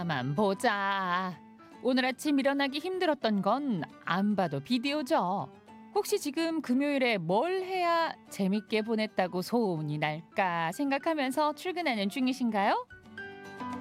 가만 보자. 오늘 아침 일어나기 힘들었던 건 안 봐도 비디오죠. 혹시 지금 금요일에 뭘 해야 재밌게 보냈다고 소문이 날까 생각하면서 출근하는 중이신가요?